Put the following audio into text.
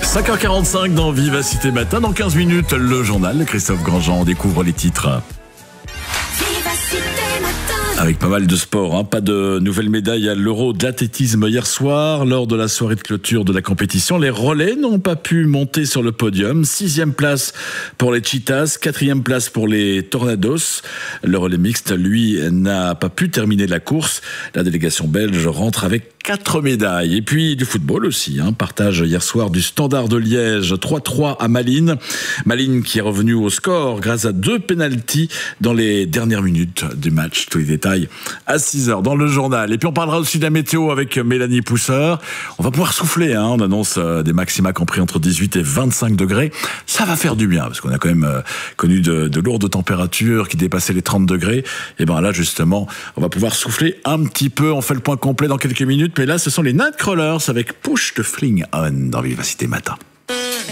5h45 dans Vivacité Matin. Dans 15 minutes, le journal. Christophe Grandjean découvre les titres. Avec pas mal de sport, hein. Pas de nouvelles médailles à l'Euro d'athlétisme hier soir. Lors de la soirée de clôture de la compétition, les relais n'ont pas pu monter sur le podium. 6e place pour les Cheetahs, 4e place pour les Tornados. Le relais mixte, lui, n'a pas pu terminer la course. La délégation belge rentre avec 4 médailles. Et puis du football aussi, hein. Partage hier soir du Standard de Liège, 3-3 à Malines. Malines qui est revenu au score grâce à 2 pénaltys dans les dernières minutes du match. Tous les détails à 6h dans le journal. Et puis on parlera aussi de la météo avec Mélanie Pousseur. On va pouvoir souffler, hein. On annonce des maxima compris entre 18 et 25 degrés. Ça va faire du bien parce qu'on a quand même connu de lourdes températures qui dépassaient les 30 degrés. Et ben là justement, on va pouvoir souffler un petit peu. On fait le point complet dans quelques minutes. Mais là, ce sont les Nightcrawlers avec Push the Fling On dans Vivacité Matin.